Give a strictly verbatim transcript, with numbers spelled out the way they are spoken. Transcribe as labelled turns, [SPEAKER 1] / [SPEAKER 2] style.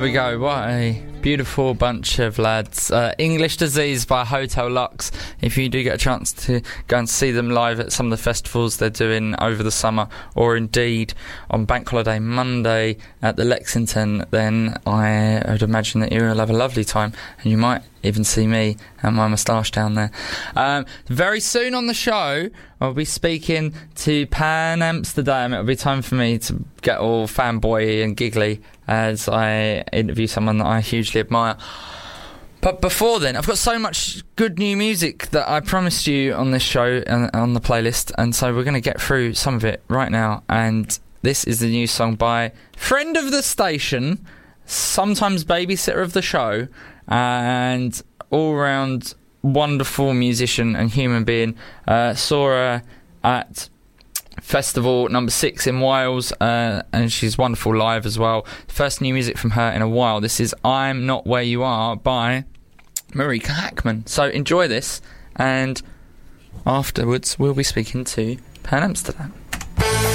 [SPEAKER 1] we go. What a beautiful bunch of lads. Uh, English Disease by Hotel Lux. If you do get a chance to go and see them live at some of the festivals they're doing over the summer, or indeed on Bank Holiday Monday at the Lexington, then I would imagine that you'll have a lovely time, and you might even see me and my moustache down there. Um, very soon on the show, I'll be speaking to Pan Amsterdam. It'll be time for me to get all fanboy and giggly as I interview someone that I hugely admire. But before then, I've got so much good new music that I promised you on this show and on the playlist, and so we're going to get through some of it right now. And this is the new song by friend of the station, sometimes babysitter of the show, and all-round wonderful musician and human being. Uh, saw her at Festival number six in Wales, uh, and she's wonderful live as well. First new music from her in a while. This is I'm Not Where You Are by Marika Hackman. So enjoy this, and afterwards we'll be speaking to Pan Amsterdam.